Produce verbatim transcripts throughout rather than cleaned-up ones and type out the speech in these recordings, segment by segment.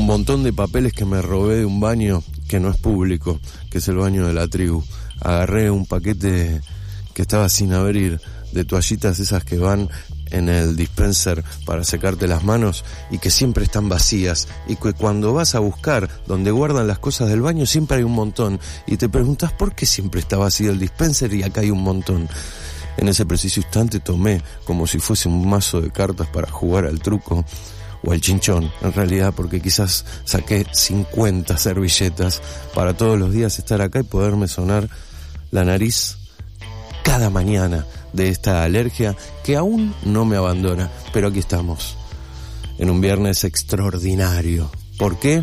un montón de papeles que me robé de un baño que no es público, que es el baño de la tribu. Agarré un paquete que estaba sin abrir de toallitas esas que van en el dispenser para secarte las manos y que siempre están vacías, y que cuando vas a buscar donde guardan las cosas del baño siempre hay un montón, y te preguntas por qué siempre está vacío el dispenser y acá hay un montón. En ese preciso instante tomé como si fuese un mazo de cartas para jugar al truco o al chinchón, en realidad, porque quizás saqué cincuenta servilletas para todos los días estar acá y poderme sonar la nariz cada mañana de esta alergia que aún no me abandona, pero aquí estamos, en un viernes extraordinario. ¿Por qué?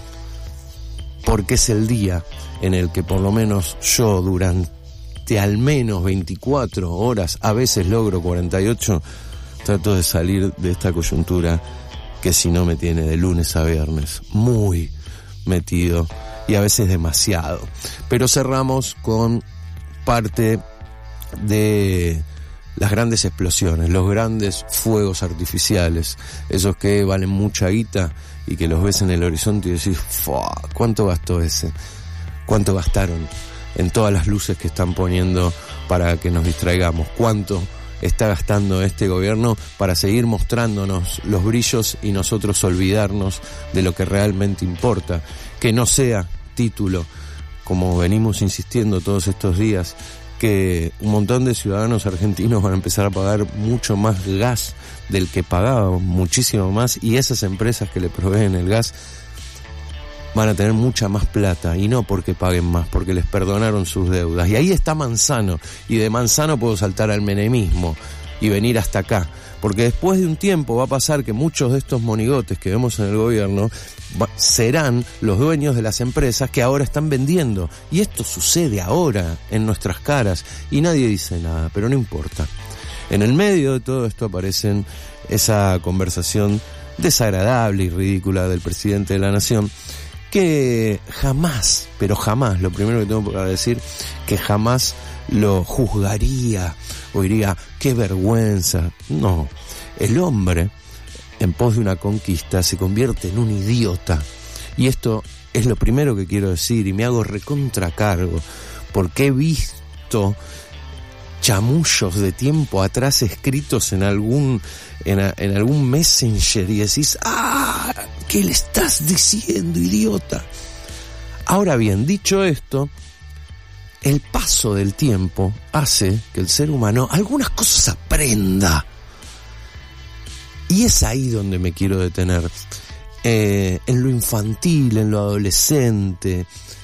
Porque es el día en el que por lo menos yo durante al menos veinticuatro horas, a veces logro cuarenta y ocho, trato de salir de esta coyuntura que si no me tiene de lunes a viernes muy metido y a veces demasiado. Pero cerramos con parte de las grandes explosiones, los grandes fuegos artificiales, esos que valen mucha guita y que los ves en el horizonte y decís, ¡fua! ¿Cuánto gastó ese? ¿Cuánto gastaron en todas las luces que están poniendo para que nos distraigamos? ¿Cuánto está gastando este gobierno para seguir mostrándonos los brillos y nosotros olvidarnos de lo que realmente importa? Que no sea título, como venimos insistiendo todos estos días, que un montón de ciudadanos argentinos van a empezar a pagar mucho más gas del que pagaban, muchísimo más, y esas empresas que le proveen el gas van a tener mucha más plata, y no porque paguen más, porque les perdonaron sus deudas. Y ahí está Manzano, y de Manzano puedo saltar al menemismo y venir hasta acá, porque después de un tiempo va a pasar que muchos de estos monigotes que vemos en el gobierno va, serán los dueños de las empresas que ahora están vendiendo, y esto sucede ahora en nuestras caras y nadie dice nada, pero no importa. En el medio de todo esto aparecen esa conversación desagradable y ridícula del presidente de la nación, que jamás, pero jamás, lo primero que tengo para decir, que jamás lo juzgaría o diría, qué vergüenza. No, el hombre, en pos de una conquista, se convierte en un idiota. Y esto es lo primero que quiero decir, y me hago recontracargo, porque he visto chamullos de tiempo atrás escritos en algún en, a, en algún messenger y decís, ¡ah! ¿Qué le estás diciendo, idiota? Ahora bien, dicho esto, el paso del tiempo hace que el ser humano algunas cosas aprenda. Y es ahí donde me quiero detener. Eh, en lo infantil, en lo adolescente,